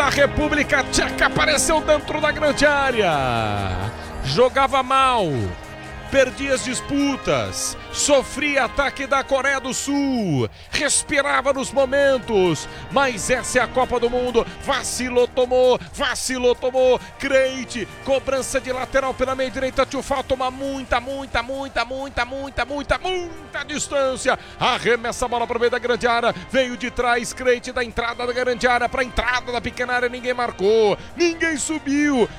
A República Tcheca apareceu dentro da grande área. Jogava mal, perdia as disputas, sofria ataque da Coreia do Sul, respirava nos momentos, mas essa é a Copa do Mundo. Vacilou, tomou, Creit, cobrança de lateral pela meia direita, Tchufal toma muita distância, arremessa a bola para o meio da grande área, veio de trás, Creit da entrada da grande área para a entrada da pequena área, ninguém marcou, ninguém subiu,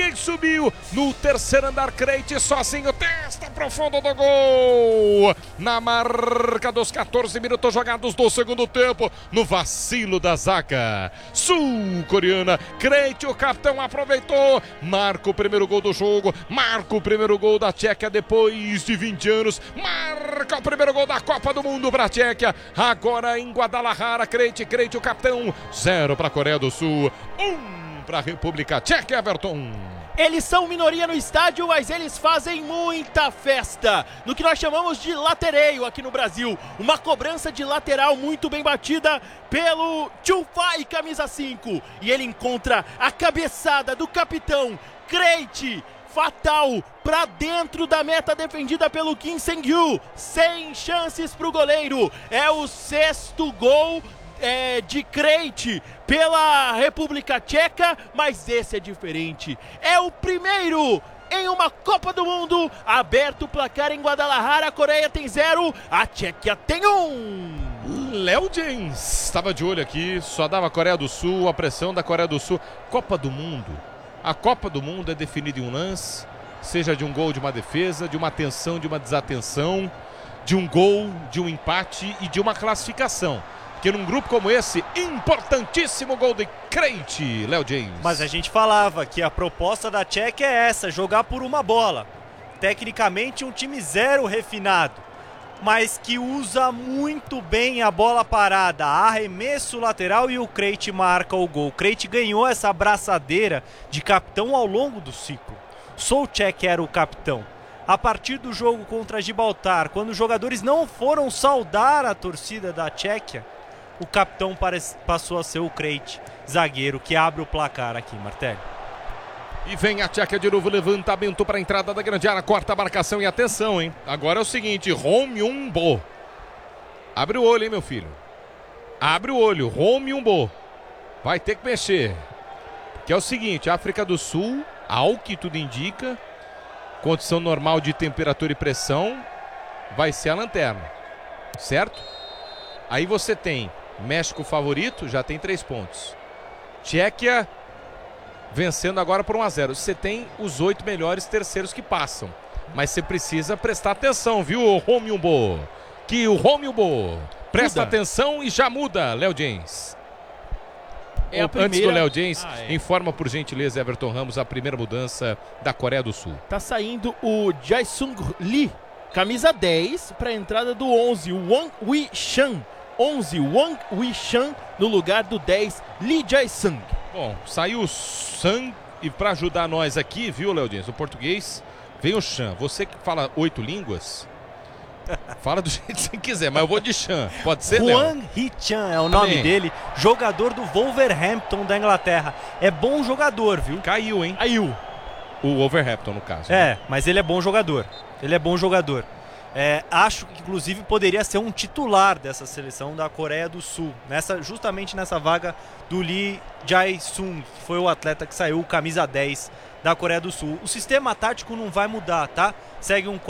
no terceiro andar, Creit sozinho, testa profundo do gol. Na marca dos 14 minutos jogados do segundo tempo, no vacilo da zaga sul-coreana, Creit, o capitão, aproveitou, marca o primeiro gol do jogo, marca o primeiro gol da Tchequia depois de 20 anos, marca o primeiro gol da Copa do Mundo para a Tchequia, agora em Guadalajara, Creit, o capitão, 0 para a Coreia do Sul, 1 para a República Tcheca, Everton. Eles são minoria no estádio, mas eles fazem muita festa no que nós chamamos de latereio aqui no Brasil. Uma cobrança de lateral muito bem batida pelo Tchufai, camisa 5. E ele encontra a cabeçada do capitão Creit, fatal, para dentro da meta defendida pelo Kim Sang-yu. Sem chances para o goleiro. É o 6º gol de Creit pela República Tcheca, mas esse é diferente. É o primeiro em uma Copa do Mundo. Aberto o placar em Guadalajara, a Coreia tem 0, a Tchequia tem 1. Léo James estava de olho aqui, só dava a Coreia do Sul, a pressão da Coreia do Sul. Copa do Mundo. A Copa do Mundo é definida em um lance, seja de um gol, de uma defesa, de uma atenção, de uma desatenção, de um gol, de um empate e de uma classificação. Que num grupo como esse, importantíssimo gol de Creit, Léo James. Mas a gente falava que a proposta da Tchequia é essa, jogar por uma bola. Tecnicamente um time zero refinado, mas que usa muito bem a bola parada, arremesso lateral e o Creit marca o gol. Creit ganhou essa abraçadeira de capitão ao longo do ciclo. Souček era o capitão. A partir do jogo contra Gibraltar, quando os jogadores não foram saudar a torcida da Tchequia, o capitão passou a ser o Creit, zagueiro, que abre o placar aqui, Martelli. E vem a Tchequia de novo, levantamento para a entrada da grande área, corta a marcação e atenção, hein? Agora é o seguinte, Hong Yun-bo. Abre o olho, hein, meu filho? Abre o olho, Hong Yun-bo. Vai ter que mexer. Que é o seguinte, África do Sul, ao que tudo indica, condição normal de temperatura e pressão, vai ser a lanterna, certo? Aí você tem México favorito, já tem 3 pontos. Tchequia vencendo agora por 1-0. Você tem os 8 melhores terceiros que passam. Mas você precisa prestar atenção, viu, Hong Yun-bo? Que o Hong Yun-bo presta atenção e já muda, Léo James. Antes do Léo James, informa por gentileza, Everton Ramos, a primeira mudança da Coreia do Sul. Tá saindo o Jae-sung Lee, camisa 10, para a entrada do 11, o Wang Wei-chan. 11, Wang Wei-chan no lugar do 10, Lee Jae-sung. Bom, saiu o Sang e para ajudar nós aqui, viu, Léo James, o português, vem o Chan. Você que fala 8 línguas, fala do jeito que você quiser, mas eu vou de Chan. Pode ser, Léo? Hwang Hee-chan é o nome dele, jogador do Wolverhampton da Inglaterra. É bom jogador, viu? Caiu, hein? Caiu. O Wolverhampton, no caso. É, mas ele é bom jogador. Acho que inclusive poderia ser um titular dessa seleção da Coreia do Sul, justamente nessa vaga do Lee Jae-sung, que foi o atleta que saiu, camisa 10 da Coreia do Sul. O sistema tático não vai mudar, tá? Segue um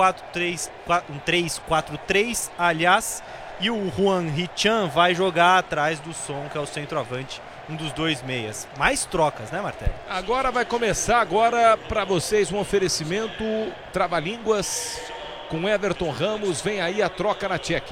3-4-3, aliás, e o Hwang Hee-chan vai jogar atrás do Son, que é o centroavante, um dos 2 meias. Mais trocas, né, Martelli? Agora vai começar para vocês um oferecimento Trava-Línguas com Everton Ramos. Vem aí a troca na Tchequia.